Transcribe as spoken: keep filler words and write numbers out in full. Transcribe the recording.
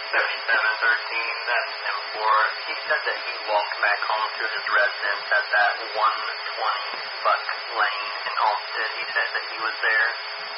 seventy-seven thirteen, that's M four. He said that he walked back home to his residence at that one twenty Buck Lane in Olmsted. He said that he was there.